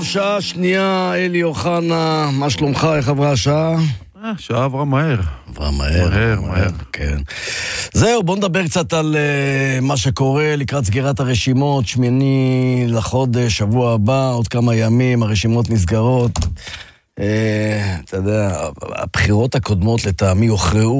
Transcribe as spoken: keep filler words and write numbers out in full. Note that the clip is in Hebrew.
שעה שנייה, אלי אוחנה, מה שלומך, איך עברה השעה? אה, שעה עברה מהר. עברה מהר, מהר, מהר. כן. זהו, בוא נדבר קצת על uh, מה שקורה לקראת סגירת הרשימות, שמיני לחודש, שבוע הבא, עוד כמה ימים, הרשימות נסגרות. Uh, אתה יודע, הבחירות הקודמות לטעמי הוכרעו